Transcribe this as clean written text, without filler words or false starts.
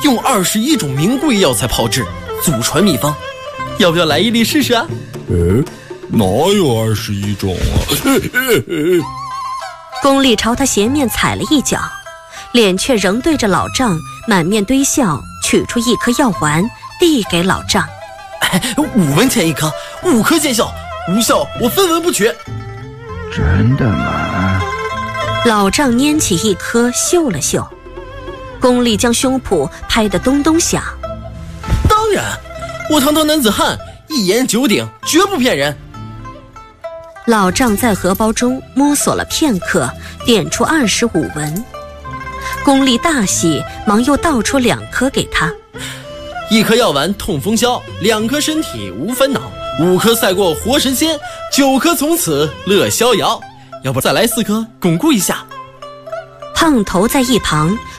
用21种名贵药材炮制，祖传秘方，要不要来一粒试试啊？ 哪有21种啊？ 巩俐朝他斜面踩了一脚，脸却仍对着老丈满面堆笑，取出一颗药丸递给老丈。 5文钱一颗，5颗见效，无效我分文不取。 真的吗？ 老丈拈起一颗嗅了嗅，巩俐将胸脯拍得咚咚响。 当然，我堂堂男子汉，一言九鼎，绝不骗人。 老丈在荷包中摸索了片刻，点出25文。巩俐大喜，忙又倒出2颗给他。 1颗药丸痛风消，2颗身体无烦恼，5颗赛过活神仙，9颗从此乐逍遥。要不再来4颗巩固一下？ 胖头在一旁